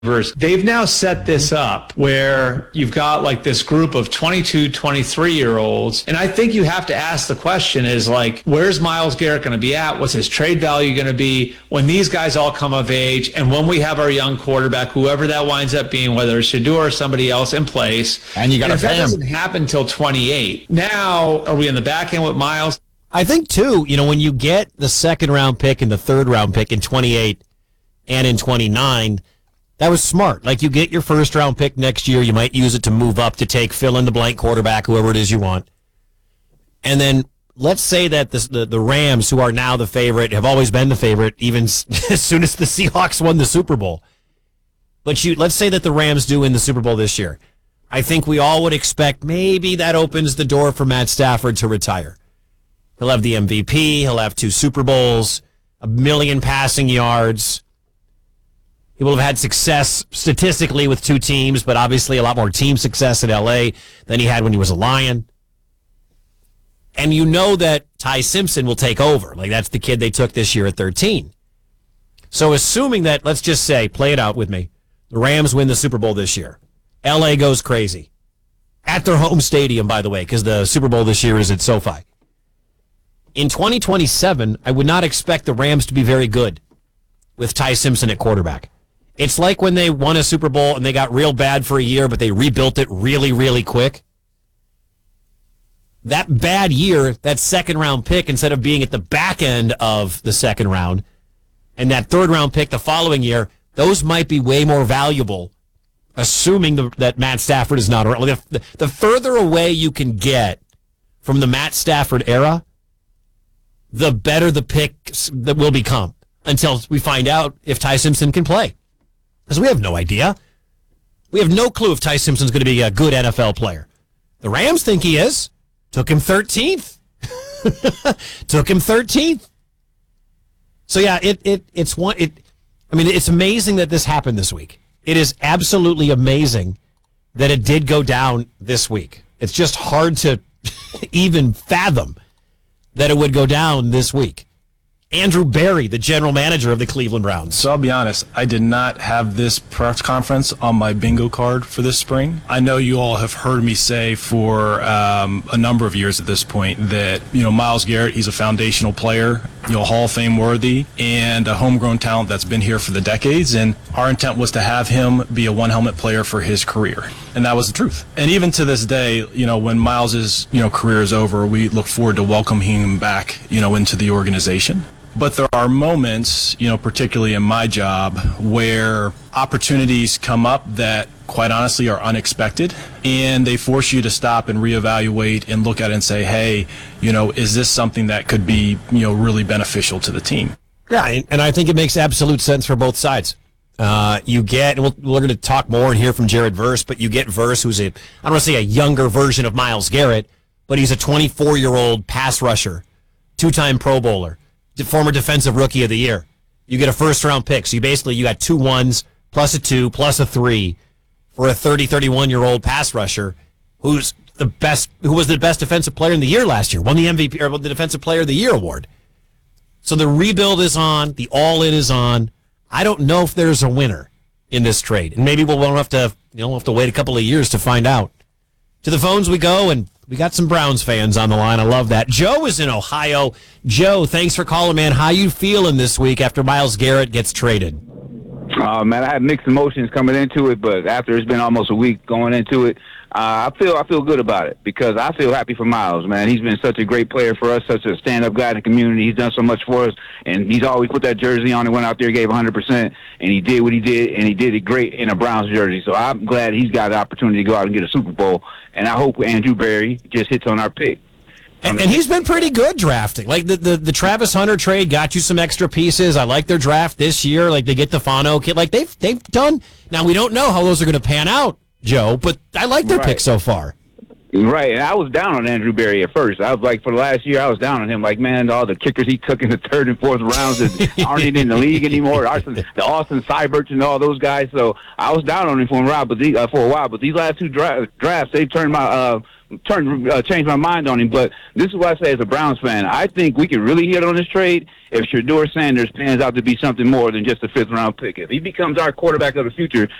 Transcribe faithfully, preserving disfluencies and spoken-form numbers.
They've now set this up where you've got like this group of twenty-two, twenty-three year olds. And I think you have to ask the question is like, where's Myles Garrett going to be at? What's his trade value going to be when these guys all come of age? And when we have our young quarterback, whoever that winds up being, whether it's Shedeur or somebody else in place. And you got to pay him. If that doesn't happen until twenty-eight. Now, are we in the back end with Myles? I think, too, you know, when you get the second round pick and the third round pick in twenty-eight and in twenty-nine, that was smart. Like, you get your first round pick next year. You might use it to move up to take fill in the blank quarterback, whoever it is you want. And then let's say that the, the, the Rams, who are now the favorite, have always been the favorite, even as soon as the Seahawks won the Super Bowl. But you, let's say that the Rams do win the Super Bowl this year. I think we all would expect maybe that opens the door for Matt Stafford to retire. He'll have the M V P. He'll have two Super Bowls, a million passing yards. He will have had success statistically with two teams, but obviously a lot more team success in L A than he had when he was a Lion. And you know that Ty Simpson will take over. Like, that's the kid they took this year at thirteen. So assuming that, let's just say, play it out with me, the Rams win the Super Bowl this year. L A goes crazy. At their home stadium, by the way, because the Super Bowl this year is at SoFi. In twenty twenty-seven, I would not expect the Rams to be very good with Ty Simpson at quarterback. It's like when they won a Super Bowl and they got real bad for a year, but they rebuilt it really, really quick. That bad year, that second round pick, instead of being at the back end of the second round, and that third round pick the following year, those might be way more valuable, assuming the, that Matt Stafford is not around. The, the further away you can get from the Matt Stafford era, the better the picks that will become until we find out if Ty Simpson can play. Because we have no idea. We have no clue if Ty Simpson's going to be a good N F L player. The Rams think he is. Took him thirteenth. Took him thirteenth. So yeah, it it it's one it I mean, it's amazing that this happened this week. It is absolutely amazing that it did go down this week. It's just hard to even fathom that it would go down this week. Andrew Berry, the general manager of the Cleveland Browns. So I'll be honest, I did not have this press conference on my bingo card for this spring. I know you all have heard me say for um, a number of years at this point that, you know, Myles Garrett, he's a foundational player, you know, Hall of Fame worthy, and a homegrown talent that's been here for the decades. And our intent was to have him be a one-helmet player for his career. And that was the truth. And even to this day, you know, when Myles's, you know, career is over, we look forward to welcoming him back, you know, into the organization. But there are moments, you know, particularly in my job, where opportunities come up that, quite honestly, are unexpected, and they force you to stop and reevaluate and look at it and say, hey, you know, is this something that could be, you know, really beneficial to the team? Yeah, and I think it makes absolute sense for both sides. Uh, you get, and we'll, we're going to talk more and hear from Jared Verse, but you get Verse, who's a, I don't want to say a younger version of Myles Garrett, but he's a twenty-four-year-old pass rusher, two-time Pro Bowler, former defensive rookie of the year. You get a first round pick. So you basically, you got two ones plus a two plus a three for a thirty, thirty-one year old pass rusher who's the best, who was the best defensive player in the year last year, won the M V P or the defensive player of the year award. So the rebuild is on, the all in is on. I don't know if there's a winner in this trade. And maybe we'll won't have to, you know, we'll have to wait a couple of years to find out. To the phones we go, and we got some Browns fans on the line. I love that. Joe is in Ohio. Joe, thanks for calling, man. How you feeling this week after Myles Garrett gets traded? Uh, man, I had mixed emotions coming into it, but after it's been almost a week going into it, uh, I feel I feel good about it because I feel happy for Myles, man. He's been such a great player for us, such a stand-up guy in the community. He's done so much for us, and he's always put that jersey on and went out there, gave one hundred percent, and he did what he did, and he did it great in a Browns jersey. So I'm glad he's got the opportunity to go out and get a Super Bowl, and I hope Andrew Berry just hits on our pick. And, and he's been pretty good drafting. Like, the, the, the Travis Hunter trade got you some extra pieces. I like their draft this year. Like, they get the Fano kid. Like, they've, they've done. Now, we don't know how those are going to pan out, Joe, but I like their right. pick so far. Right, and I was down on Andrew Berry at first. I was like, for the last year, I was down on him. Like, man, all the kickers he took in the third and fourth rounds that aren't even in the league anymore. Austin, the Austin Seiberts and all those guys. So I was down on him for a while, but the, uh, for a while. But these last two dra- drafts, they've turned my uh, turned uh, changed my mind on him. But this is what I say as a Browns fan. I think we can really hit on this trade if Shedeur Sanders pans out to be something more than just a fifth round pick. If he becomes our quarterback of the future,